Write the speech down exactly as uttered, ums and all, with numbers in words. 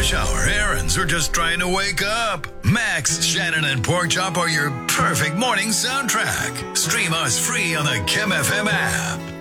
shower, errands, or just trying to wake up. Max, Shannon, and Porkchop are your perfect morning soundtrack. Stream us free on the Kem F M app.